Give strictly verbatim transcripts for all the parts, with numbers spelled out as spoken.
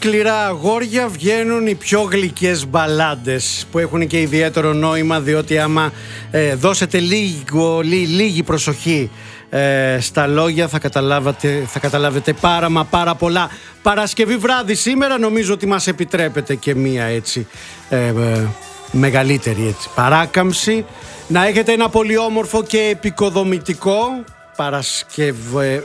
σκληρά αγόρια βγαίνουν οι πιο γλυκές μπαλάντες, που έχουν και ιδιαίτερο νόημα, διότι άμα ε, δώσετε λίγο, λί, λίγη προσοχή ε, στα λόγια θα καταλάβετε, θα καταλάβετε πάρα μα πάρα πολλά. Παρασκευή βράδυ σήμερα, νομίζω ότι μας επιτρέπετε και μία έτσι ε, ε, μεγαλύτερη έτσι, παράκαμψη. Να έχετε ένα πολύ όμορφο και επικοδομητικό Παρασκευή,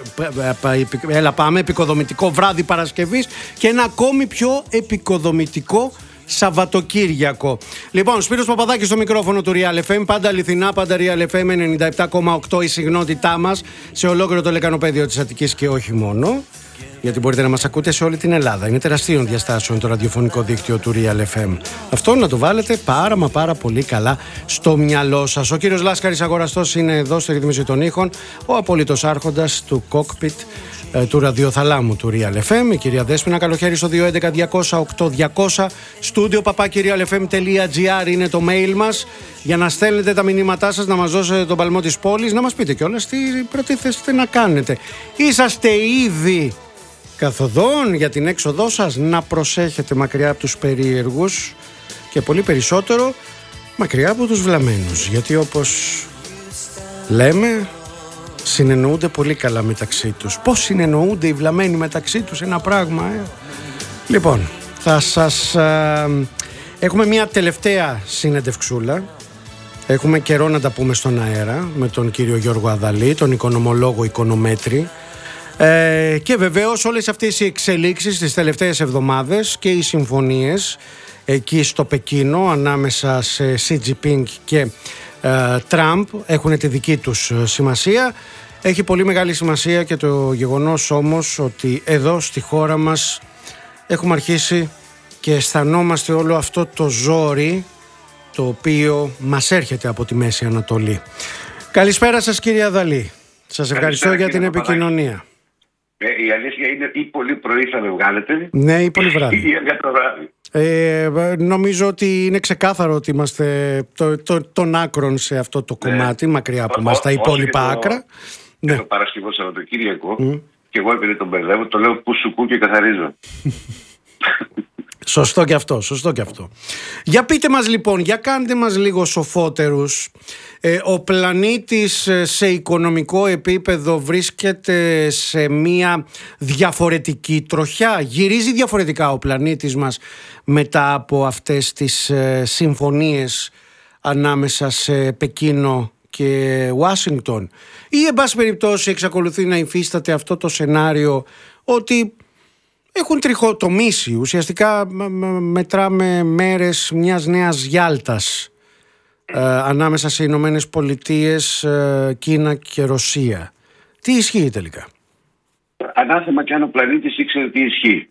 έλα πάμε, επικοδομητικό βράδυ Παρασκευής και ένα ακόμη πιο επικοδομητικό Σαββατοκύριακο. Λοιπόν, Σπύρος Παπαδάκης στο μικρόφωνο του Real εφ εμ, πάντα αληθινά, πάντα Real εφ εμ ενενήντα επτά κόμμα οκτώ η συγνότητά μας σε ολόκληρο το λεκανοπέδιο της Αττικής και όχι μόνο, γιατί μπορείτε να μας ακούτε σε όλη την Ελλάδα. Είναι τεραστίων διαστάσεων το ραδιοφωνικό δίκτυο του Real εφ εμ. Αυτό να το βάλετε πάρα μα πάρα πολύ καλά στο μυαλό σας. Ο κύριος Λάσκαρης Αγοραστός είναι εδώ στη ρύθμιση των ήχων, ο απόλυτος άρχοντας του cockpit ε, του ραδιοθαλάμου του Real εφ εμ. Η κυρία Δέσποινα Καλοχέρη στο δύο έντεκα διακόσια οκτώ διακόσια. Στούντιο παπάκι real f m τελεία g r είναι το mail μας για να στέλνετε τα μηνύματά σας, να μας δώσετε τον παλμό της πόλης, να μας πείτε κιόλας τι προτίθεστε να κάνετε. Είσαστε ήδη καθοδόν για την έξοδό σας? Να προσέχετε μακριά από τους περίεργους και πολύ περισσότερο μακριά από τους βλαμμένους, γιατί όπως λέμε συνεννοούνται πολύ καλά μεταξύ τους. Πώς συνεννοούνται οι βλαμμένοι μεταξύ τους, ένα πράγμα ε? Λοιπόν, θα σας α, έχουμε μια τελευταία συνεντευξούλα. Έχουμε καιρό να τα πούμε στον αέρα με τον κύριο Γιώργο Αδαλή, τον οικονομολόγο οικονομέτρη. Ε, και βεβαίως όλες αυτές οι εξελίξεις τις τελευταίες εβδομάδες και οι συμφωνίες εκεί στο Πεκίνο ανάμεσα σε Σι Τζινπίνγκ και ε, Τραμπ έχουν τη δική τους σημασία. Έχει πολύ μεγάλη σημασία και το γεγονός όμως ότι εδώ στη χώρα μας έχουμε αρχίσει και αισθανόμαστε όλο αυτό το ζόρι το οποίο μας έρχεται από τη Μέση Ανατολή. Καλησπέρα σας κύριε Αδαλή. Σας ευχαριστώ Καλησπέρα, για την επικοινωνία. Ε, η αλήθεια είναι ή πολύ πρωί θα με βγάλετε, ναι, ή πολύ βράδυ. Ή για το βράδυ. Ε, νομίζω ότι είναι ξεκάθαρο ότι είμαστε το, το, των άκρων σε αυτό το κομμάτι, ναι, μακριά από μας τα υπόλοιπα το, άκρα. Και ναι. Το Παρασκευό Σαββατοκύριακο, mm. και εγώ επειδή τον μπερδεύω, το λέω που σου κού και καθαρίζω. Σωστό και αυτό, σωστό και αυτό. Για πείτε μας λοιπόν, για κάντε μας λίγο σοφότερους. Ε, ο πλανήτης σε οικονομικό επίπεδο βρίσκεται σε μια διαφορετική τροχιά. Γυρίζει διαφορετικά ο πλανήτης μας μετά από αυτές τις ε, συμφωνίες ανάμεσα σε Πεκίνο και Ουάσιγκτον. Ή εν πάση περιπτώσει εξακολουθεί να υφίσταται αυτό το σενάριο ότι έχουν τριχοτομήσει. Ουσιαστικά μετράμε μέρες μιας νέας Γιάλτας ε, ανάμεσα σε Ηνωμένες Πολιτείες, ε, Κίνα και Ρωσία. Τι ισχύει τελικά? Ανάθεμα κι αν ο πλανήτης ήξερε τι ισχύει.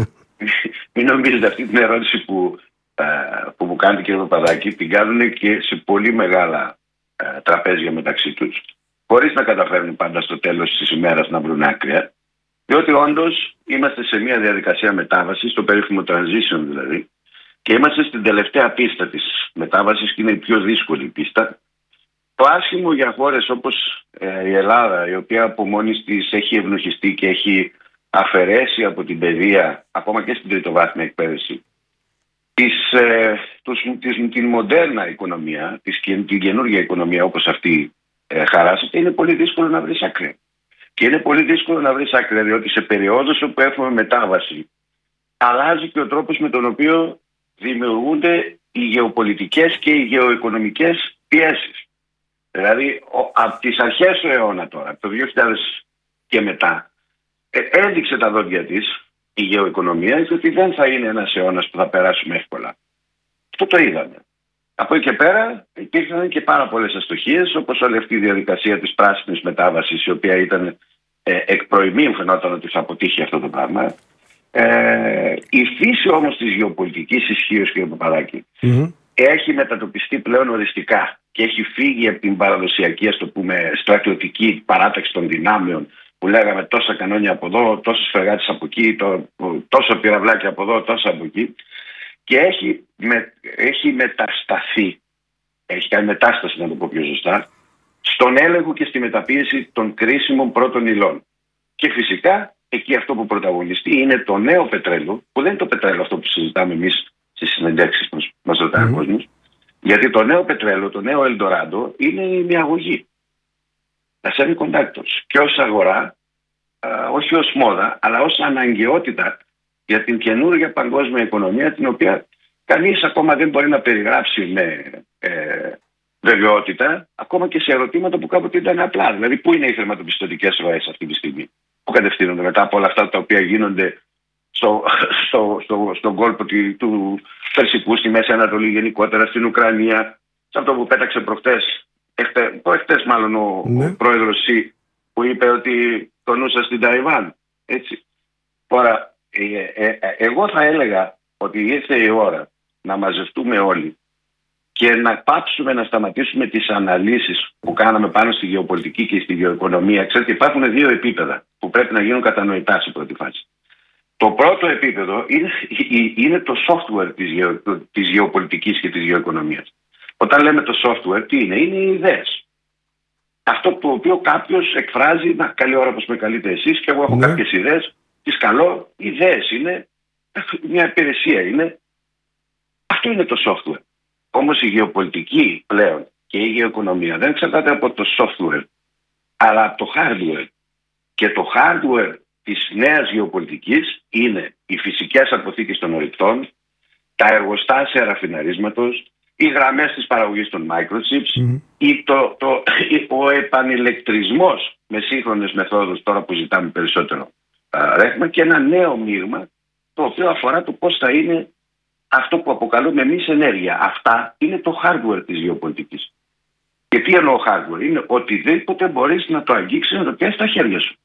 Μην νομίζετε αυτή την ερώτηση που, ε, που μου κάνετε κύριε Παπαδάκη, την κάνουν και σε πολύ μεγάλα ε, τραπέζια μεταξύ τους, χωρίς να καταφέρνουν πάντα στο τέλος της ημέρας να βρουν άκρια. Διότι όντως είμαστε σε μια διαδικασία μετάβασης, το περίφημο transition δηλαδή, και είμαστε στην τελευταία πίστα της μετάβασης και είναι η πιο δύσκολη πίστα. Το άσχημο για χώρες όπως ε, η Ελλάδα, η οποία από μόνη της έχει ευνοχιστεί και έχει αφαιρέσει από την παιδεία, ακόμα και στην τριτοβάθμια εκπαίδευση, της, ε, τους, της, την μοντέρνα οικονομία, της, την καινούργια οικονομία όπως αυτή ε, χαράσσεται, είναι πολύ δύσκολο να βρεις άκρη. Και είναι πολύ δύσκολο να βρεις άκρη, διότι σε περιόδους όπου έχουμε μετάβαση αλλάζει και ο τρόπος με τον οποίο δημιουργούνται οι γεωπολιτικές και οι γεωοικονομικές πιέσεις. Δηλαδή από τις αρχές του αιώνα τώρα, από το δύο χιλιάδες και μετά, έδειξε τα δόντια της η γεωοικονομία ότι δεν θα είναι ένας αιώνας που θα περάσουμε εύκολα. Αυτό το είδαμε. Από εκεί και πέρα υπήρχαν και πάρα πολλές αστοχίες, όπως όλη αυτή η διαδικασία της πράσινης μετάβασης, η οποία ήταν ε, εκ προημίου φαινόταν ότι θα αποτύχει αυτό το πράγμα. Ε, η φύση όμως της γεωπολιτικής ισχύως, κύριε Παπαδάκη, mm-hmm. έχει μετατοπιστεί πλέον οριστικά και έχει φύγει από την παραδοσιακή, ας το πούμε, στρατιωτική παράταξη των δυνάμεων, που λέγαμε τόσα κανόνια από εδώ, τόσες φρεγάτες από εκεί, το, τόσα πυραυλάκια από εδώ, τόσα από εκεί. Και έχει, με, έχει μετασταθεί, έχει κάνει μετάσταση να το πω πιο σωστά, στον έλεγχο και στη μεταπίεση των κρίσιμων πρώτων υλών. Και φυσικά εκεί αυτό που πρωταγωνιστεί είναι το νέο πετρέλαιο, που δεν είναι το πετρέλαιο αυτό που συζητάμε εμείς στις συνεντεύξεις μας, μας ρωτάει ο κόσμος. Γιατί το νέο πετρέλαιο, το νέο Ελντοράντο είναι η μιαγωγή. Τα semiconductors. Και ως αγορά, α, όχι ως μόδα, αλλά ως αναγκαιότητα για την καινούργια παγκόσμια οικονομία, την οποία κανείς ακόμα δεν μπορεί να περιγράψει με ε, βεβαιότητα, ακόμα και σε ερωτήματα που κάποτε ήταν απλά. Δηλαδή, πού είναι οι χρηματοπιστωτικές ροές αυτή τη στιγμή, που κατευθύνονται μετά από όλα αυτά τα οποία γίνονται στο, στο, στο, στον κόλπο του Περσικού, στη Μέση Ανατολή γενικότερα, στην Ουκρανία, σε αυτό που πέταξε προχτές, προχτές μάλλον ο, ναι. ο πρόεδρος Σι, που είπε ότι τονούσα στην Ταϊβάν. Έτσι. Τώρα, ε, ε, ε, εγώ θα έλεγα ότι ήρθε η ώρα να μαζευτούμε όλοι και να πάψουμε να σταματήσουμε τις αναλύσεις που κάναμε πάνω στη γεωπολιτική και στη γεωοικονομία. Ξέρετε, υπάρχουν δύο επίπεδα που πρέπει να γίνουν κατανοητά σε πρώτη φάση. Το πρώτο επίπεδο είναι, είναι το software της, γεω, της γεωπολιτικής και της γεωοικονομίας. Όταν λέμε το software, τι είναι? Είναι οι ιδέες. Αυτό το οποίο κάποιος εκφράζει, να, καλή ώρα που με καλείτε εσείς και εγώ έχω ναι. κάποιες ιδέες, τις καλό, ιδέες είναι, μια υπηρεσία είναι. Αυτό είναι το software. Όμως η γεωπολιτική πλέον και η γεωοικονομία δεν εξαρτάται από το software, αλλά από το hardware. Και το hardware της νέας γεωπολιτικής είναι οι φυσικές αποθήκες των ορυκτών, τα εργοστάσια ραφιναρίσματος, οι γραμμές της παραγωγής των microchips, mm. ή το, το, ο επανηλεκτρισμός με σύγχρονες μεθόδους, τώρα που ζητάμε περισσότερο α, ρεύμα, και ένα νέο μείγμα το οποίο αφορά το πώς θα είναι αυτό που αποκαλούμε εμείς ενέργεια. Αυτά είναι το hardware της γεωπολιτικής. Και τι εννοώ hardware? Είναι οτιδήποτε μπορείς να το αγγίξεις, να το πιάσεις στα χέρια σου.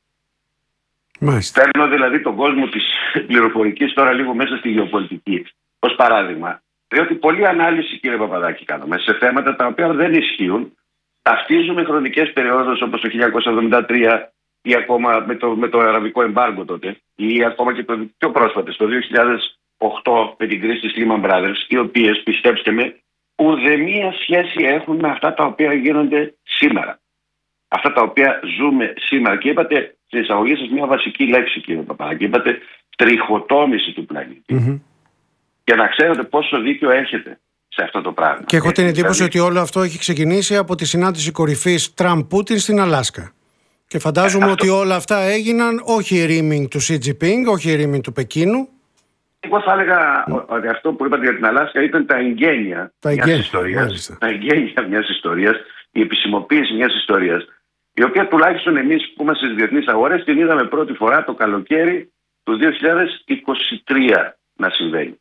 Μάλιστα. Παίρνω δηλαδή τον κόσμο της πληροφορικής τώρα λίγο μέσα στη γεωπολιτική ως παράδειγμα. Διότι πολλή ανάλυση, κύριε Παπαδάκη, κάνουμε σε θέματα τα οποία δεν ισχύουν. Ταυτίζουμε χρονικές περιόδους όπως το χίλια εννιακόσια εβδομήντα τρία ή ακόμα με το, με το αραβικό εμπάργκο τότε, ή ακόμα και το πιο πρόσφατο, το δύο χιλιάδες οκτώ με την κρίση της Lehman Brothers, οι οποίες, πιστέψτε με, ουδέμια σχέση έχουν με αυτά τα οποία γίνονται σήμερα. Αυτά τα οποία ζούμε σήμερα. Και είπατε στην εισαγωγή σας μια βασική λέξη, κύριε Παπαδάκη. Είπατε τριχοτόμηση του πλανήτη. Mm-hmm. Και να ξέρετε πόσο δίκιο έχετε σε αυτό το πράγμα. Και έχω την εντύπωση δηλαδή... ότι όλο αυτό έχει ξεκινήσει από τη συνάντηση κορυφής Τραμπ-Πούτιν στην Αλάσκα. Και φαντάζομαι ε, αυτό... ότι όλα αυτά έγιναν όχι ερήμην του Σι Τζινπίνγκ, όχι ερήμην του Πεκίνου. Εγώ θα έλεγα mm. ότι αυτό που είπατε για την Αλάσκα ήταν τα εγγένεια μιας ιστορίας. Τα εγγένεια μιας ιστορίας, η επισημοποίηση μιας ιστορίας, η οποία τουλάχιστον εμείς που είμαστε στις διεθνείς αγορές την είδαμε πρώτη φορά το καλοκαίρι του δύο χιλιάδες είκοσι τρία να συμβαίνει.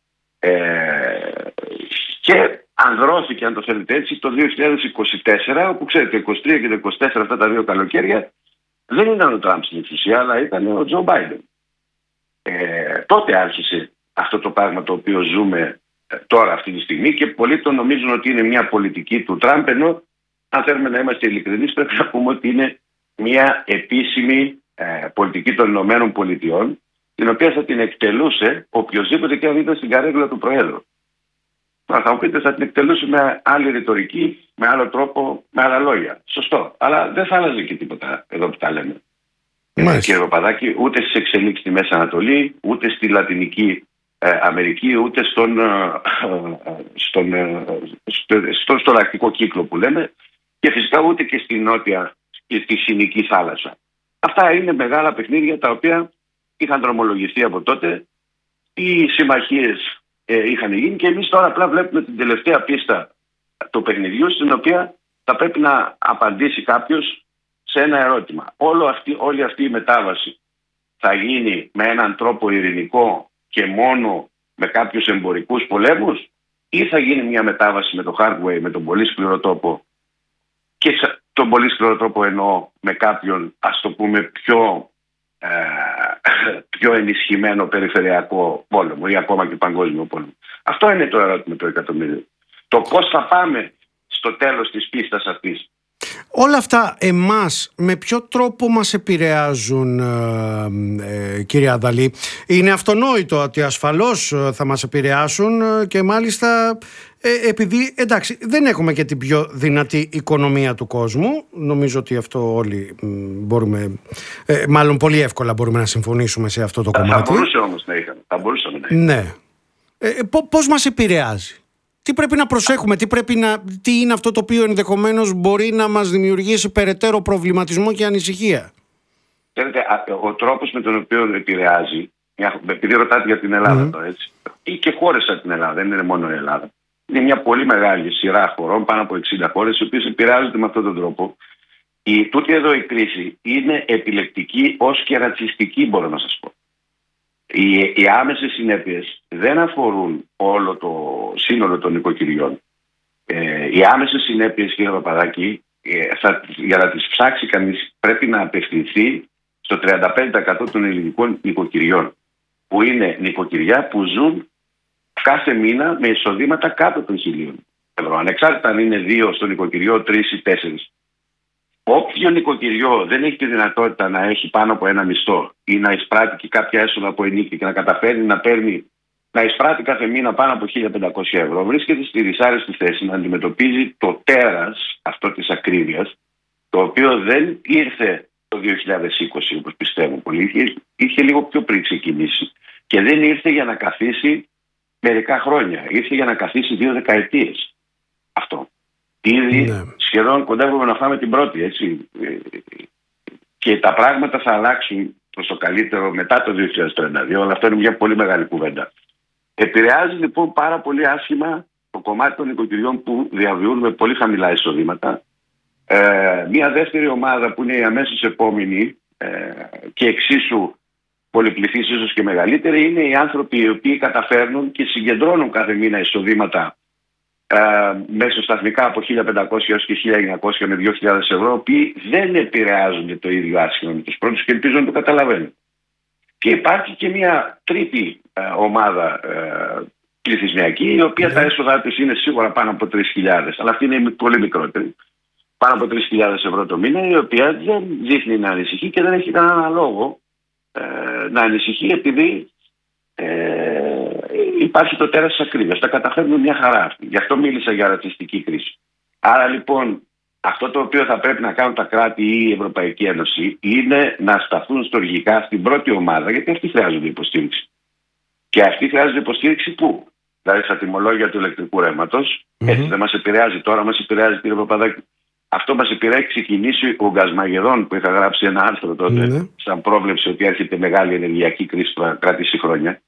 Ε, και ανδρώθηκε, αν το θέλετε έτσι, το δύο χιλιάδες είκοσι τέσσερα, όπου ξέρετε, είκοσι τρία και το είκοσι τέσσερα, αυτά τα δύο καλοκαίρια, δεν ήταν ο Τραμπ στην εξουσία, αλλά ήταν ο Τζο Μπάιντεν. Ε, τότε άρχισε αυτό το πράγμα το οποίο ζούμε ε, τώρα αυτή τη στιγμή, και πολλοί το νομίζουν ότι είναι μια πολιτική του Τραμπ, ενώ αν θέλουμε να είμαστε ειλικρινείς πρέπει να πούμε ότι είναι μια επίσημη ε, πολιτική των Ηνωμένων Πολιτειών, την οποία θα την εκτελούσε οποιοδήποτε και αν ήταν στην καρέκλα του Προέδρου. Θα μου πείτε, θα την εκτελούσε με άλλη ρητορική, με άλλο τρόπο, με άλλα λόγια. Σωστό. Αλλά δεν θα άλλαζε και τίποτα εδώ που τα λέμε. Ε, κύριε Παπαδάκη, ούτε στις εξελίξεις στη Μέση Ανατολή, ούτε στη Λατινική ε, Αμερική, ούτε στον, ε, στον, ε, στο, στο, στο λακτικό κύκλο που λέμε, και φυσικά ούτε και στη νότια και στη Συνική θάλασσα. Αυτά είναι μεγάλα παιχνίδια τα οποία είχαν δρομολογηθεί από τότε. Οι συμμαχίες ε, είχαν γίνει και εμείς τώρα απλά βλέπουμε την τελευταία πίστα του παιχνιδιού, στην οποία θα πρέπει να απαντήσει κάποιος σε ένα ερώτημα. Όλο αυτή, όλη αυτή η μετάβαση θα γίνει με έναν τρόπο ειρηνικό και μόνο με κάποιους εμπορικούς πολέμους, ή θα γίνει μια μετάβαση με το hardware, με τον πολύ σκληρό τρόπο, και τον πολύ σκληρό τρόπο εννοώ με κάποιον, ας το πούμε, πιο ε, πιο ενισχυμένο περιφερειακό πόλεμο ή ακόμα και παγκόσμιο πόλεμο. Αυτό είναι το ερώτημα το εκατομμύριο. Το πώς θα πάμε στο τέλος της πίστας αυτής. Όλα αυτά εμάς με ποιο τρόπο μας επηρεάζουν, ε, ε, κύριε Αδαλή? Είναι αυτονόητο ότι ασφαλώς θα μας επηρεάσουν και μάλιστα ε, επειδή εντάξει δεν έχουμε και την πιο δυνατή οικονομία του κόσμου. Νομίζω ότι αυτό όλοι μπορούμε, ε, μάλλον πολύ εύκολα μπορούμε να συμφωνήσουμε σε αυτό το θα, κομμάτι. Θα μπορούσε όμως να είχαμε. Θα μπορούσαμε να είχαμε. Ναι. Ε, πώς μας επηρεάζει? Τι πρέπει να προσέχουμε, τι, πρέπει να, τι είναι αυτό το οποίο ενδεχομένως μπορεί να μας δημιουργήσει περαιτέρω προβληματισμό και ανησυχία? Ξέρετε, ο τρόπος με τον οποίο επηρεάζει, επειδή ρωτάτε για την Ελλάδα mm. τώρα, έτσι, ή και χώρες σαν την Ελλάδα, δεν είναι μόνο η Ελλάδα, είναι μια πολύ μεγάλη σειρά χωρών, πάνω από εξήντα χώρες, οι οποίες επηρεάζονται με αυτόν τον τρόπο. Η, τούτη εδώ η κρίση είναι επιλεκτική ως και ρατσιστική, μπορώ να σας πω. Οι, οι άμεσες συνέπειες δεν αφορούν όλο το σύνολο των νοικοκυριών. Ε, οι άμεσες συνέπειες, κύριε Παπαδάκη, ε, θα, για να τις ψάξει κανείς πρέπει να απευθυνθεί στο τριάντα πέντε τοις εκατό των ελληνικών νοικοκυριών, που είναι νοικοκυριά που ζουν κάθε μήνα με εισοδήματα κάτω των χιλίων ευρώ. Ανεξάρτητα αν είναι δύο στο νοικοκυριό, τρεις ή τέσσερις. Όποιο νοικοκυριό δεν έχει τη δυνατότητα να έχει πάνω από ένα μισθό ή να εισπράττει και κάποια έσοδα από ενίκη και να καταφέρνει να παίρνει, να εισπράττει κάθε μήνα πάνω από χίλια πεντακόσια ευρώ, βρίσκεται στη δυσάρεστη θέση να αντιμετωπίζει το τέρας αυτό της ακρίβειας, το οποίο δεν ήρθε το δύο χιλιάδες είκοσι όπως πιστεύω πολύ, είχε, είχε λίγο πιο πριν ξεκινήσει και δεν ήρθε για να καθίσει μερικά χρόνια, ήρθε για να καθίσει δύο δεκαετίες αυτό. Ήδη ναι. σχεδόν κοντεύουμε να φάμε την πρώτη, έτσι. Και τα πράγματα θα αλλάξουν προς το καλύτερο μετά το δύο χιλιάδες τριάντα δύο, αλλά αυτό είναι μια πολύ μεγάλη κουβέντα. Επηρεάζει λοιπόν πάρα πολύ άσχημα το κομμάτι των νοικοκυριών που διαβιούν με πολύ χαμηλά εισοδήματα. Ε, μια δεύτερη ομάδα που είναι η αμέσως επόμενη ε, και εξίσου πολυπληθής, ίσως και μεγαλύτερη, είναι οι άνθρωποι οι οποίοι καταφέρνουν και συγκεντρώνουν κάθε μήνα εισοδήματα Uh, μέσοσταθμικά από χίλια πεντακόσια έως και χίλια εννιακόσια με δύο χιλιάδες ευρώ, οι οποίοι δεν επηρεάζουν το ίδιο άσχημα με τους πρώτους και ελπίζω να το καταλαβαίνουν. Και υπάρχει και μια τρίτη uh, ομάδα uh, πληθυσμιακή, η οποία yeah. τα έσοδα της είναι σίγουρα πάνω από τρεις χιλιάδες, αλλά αυτή είναι πολύ μικρότερη. Πάνω από τρεις χιλιάδες ευρώ το μήνα, η οποία δεν δείχνει να ανησυχεί και δεν έχει κανένα λόγο uh, να ανησυχεί, επειδή Ε, υπάρχει το τέρας της ακρίβειας. Τα καταφέρνουν μια χαρά αυτή. Γι' αυτό μίλησα για ρατσιστική κρίση. Άρα λοιπόν αυτό το οποίο θα πρέπει να κάνουν τα κράτη ή η Ευρωπαϊκή Ένωση είναι να σταθούν στοργικά στην πρώτη ομάδα, γιατί αυτοί χρειάζονται υποστήριξη. Και αυτοί χρειάζονται υποστήριξη πού? Δηλαδή στα τιμολόγια του ηλεκτρικού ρεύματος. Mm-hmm. Έτσι δεν μας επηρεάζει τώρα, μας επηρεάζει, κύριε Παπαδάκη. Αυτό μας επηρεάζει. Ξεκινήσει ο Γκασμαγεδόν, που είχα γράψει ένα άρθρο τότε, mm-hmm. σαν πρόβλεψη ότι έρχεται μεγάλη ενεργειακή κρίση που θα κρατήσει χρόνια.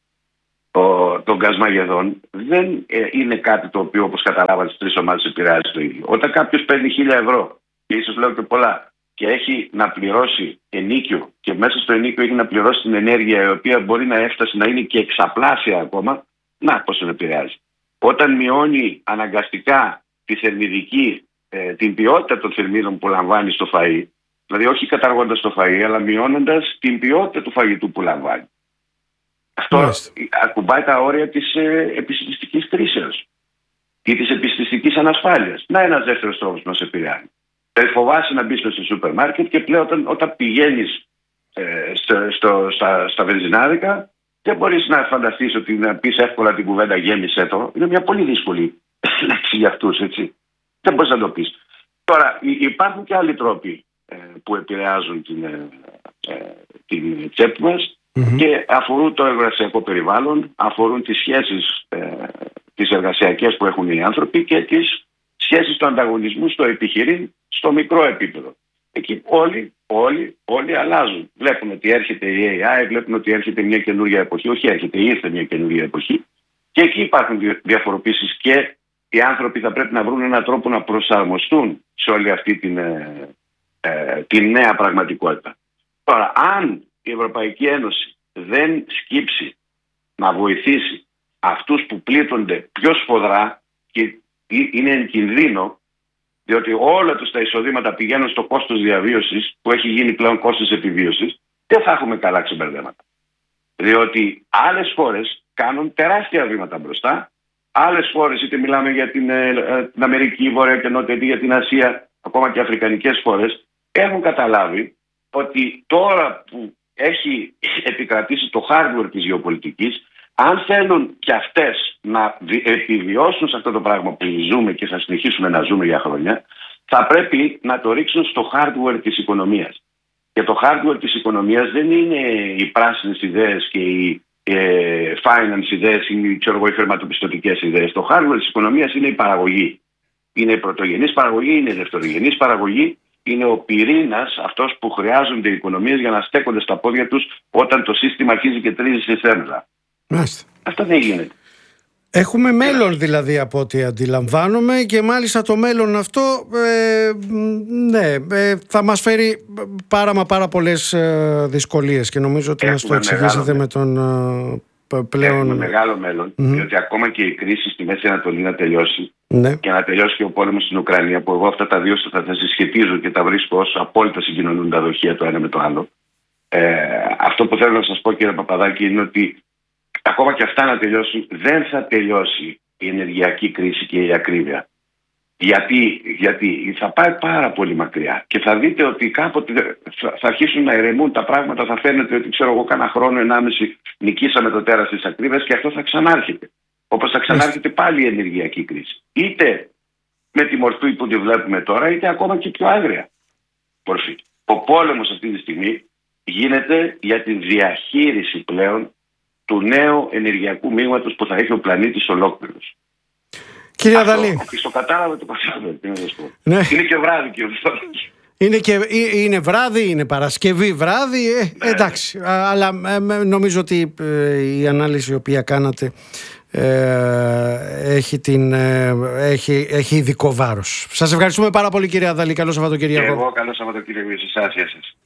Το, το Γκασμαγεδόν δεν ε, είναι κάτι το οποίο, όπως καταλάβατε, στις τρεις ομάδες επηρεάζει το ίδιο. Όταν κάποιος παίρνει χίλια ευρώ, και ίσως λέω και πολλά, και έχει να πληρώσει ενίκιο, και μέσα στο ενίκιο έχει να πληρώσει την ενέργεια, η οποία μπορεί να έφτασε να είναι και εξαπλάσια ακόμα, να πώς τον επηρεάζει. Όταν μειώνει αναγκαστικά τη θερμιδική, ε, την ποιότητα των θερμίδων που λαμβάνει στο φαΐ, δηλαδή όχι καταργώντας το φαΐ, αλλά μειώνοντας την ποιότητα του φαγητού που λαμβάνει. Αυτό Μάλιστα. ακουμπάει τα όρια της ε, επιστημιστικής κρίσεως ή της επιστημιστικής ανασφάλειας. Να ένας δεύτερος τρόπος που μας επηρεάζει. Δηλαδή φοβάσαι να μπεις στο σούπερ μάρκετ και πλέον όταν, όταν πηγαίνεις ε, στο, στο, στα, στα βενζινάδικα, δεν μπορείς να φανταστείς ότι να πεις εύκολα την κουβέντα γέμισε το. Είναι μια πολύ δύσκολη λέξη για αυτούς, έτσι. Δεν μπορείς να το πεις. Τώρα υπάρχουν και άλλοι τρόποι ε, που επηρεάζουν την, ε, ε, την τσέπη μας. Mm-hmm. Και αφορούν το εργασιακό περιβάλλον, αφορούν τις σχέσεις ε, τις εργασιακές που έχουν οι άνθρωποι και τις σχέσεις του ανταγωνισμού στο επιχειρήν, στο μικρό επίπεδο. Εκεί όλοι, όλοι, όλοι αλλάζουν. Βλέπουν ότι έρχεται η έι άι, βλέπουν ότι έρχεται μια καινούργια εποχή. Όχι έρχεται, ήρθε μια καινούργια εποχή. Και εκεί υπάρχουν διαφοροποίησεις και οι άνθρωποι θα πρέπει να βρουν έναν τρόπο να προσαρμοστούν σε όλη αυτή την, ε, ε, την νέα πραγματικότητα. Τώρα, αν η Ευρωπαϊκή Ένωση δεν σκύψει να βοηθήσει αυτούς που πλήττονται πιο σφοδρά και είναι εν κινδύνο, διότι όλα τους τα εισοδήματα πηγαίνουν στο κόστος διαβίωσης που έχει γίνει πλέον κόστος επιβίωσης, δεν θα έχουμε καλά ξεμπερδέματα. Διότι άλλες χώρες κάνουν τεράστια βήματα μπροστά, άλλες χώρες, είτε μιλάμε για την, ε, την Αμερική, Βόρεια και Νότια, είτε για την Ασία, ακόμα και αφρικανικές χώρες, έχουν καταλάβει ότι τώρα που έχει επικρατήσει το hardware της γεωπολιτικής, αν θέλουν και αυτές να επιβιώσουν σε αυτό το πράγμα που ζούμε και θα συνεχίσουμε να ζούμε για χρόνια, θα πρέπει να το ρίξουν στο hardware της οικονομίας. Και το hardware της οικονομίας δεν είναι οι πράσινες ιδέες και οι ε, finance ιδέες ή ξέρω εγώ, οι χρηματοπιστωτικές ιδέες. Το hardware της οικονομίας είναι η παραγωγή. Είναι η πρωτογενής παραγωγή, είναι η δευτερογενής παραγωγή, είναι ο πυρήνας αυτός που χρειάζονται οι οικονομίες για να στέκονται στα πόδια τους όταν το σύστημα αρχίζει και τρίζει σε θέμελα. Αυτό δεν γίνεται. Έχουμε μέλλον δηλαδή από ό,τι αντιλαμβάνομαι, και μάλιστα το μέλλον αυτό ε, ναι, ε, θα μας φέρει πάρα μα πάρα πολλές ε, δυσκολίες, και νομίζω ότι μας το εξηγήσατε με τον ε, πλέον... Έχουμε μεγάλο μέλλον, mm-hmm. διότι ακόμα και η κρίση στη Μέση Ανατολή να τελειώσει, ναι. και να τελειώσει και ο πόλεμος στην Ουκρανία, που εγώ αυτά τα δύο θα τα συσχετίζω και τα βρίσκω ως απόλυτα συγκοινωνούν τα δοχεία το ένα με το άλλο. Ε, αυτό που θέλω να σας πω, κύριε Παπαδάκη, είναι ότι ακόμα και αυτά να τελειώσουν, δεν θα τελειώσει η ενεργειακή κρίση και η ακρίβεια. Γιατί, γιατί θα πάει πάρα πολύ μακριά και θα δείτε ότι κάποτε θα αρχίσουν να ηρεμούν τα πράγματα, θα φαίνεται ότι ξέρω εγώ κάνα χρόνο, ενάμιση νικήσαμε το τέρας της ακρίβειας και αυτό θα ξανάρχεται. Όπως θα ξανάρχεται πάλι η ενεργειακή κρίση. Είτε με τη μορφή που τη βλέπουμε τώρα, είτε ακόμα και πιο άγρια μορφή. Ο πόλεμος αυτή τη στιγμή γίνεται για τη διαχείριση πλέον του νέου ενεργειακού μείγματος που θα έχει ο πλανήτης ολόκληρος. Κύριε Αδαλή. Στο κατάλαβα το κατάλαβα. Ναι. Είναι και βράδυ, κύριε Αδαλή. Είναι, και, είναι βράδυ, είναι Παρασκευή βράδυ, ε, ναι. εντάξει. Αλλά ε, νομίζω ότι ε, η ανάλυση η οποία κάνατε ε, έχει, την, ε, έχει, έχει ειδικό βάρος. Σας ευχαριστούμε πάρα πολύ, κύριε Αδαλή. Καλό Σαββατοκύριακο. Και εγώ καλό Σαββατοκύριακο σε εσάς.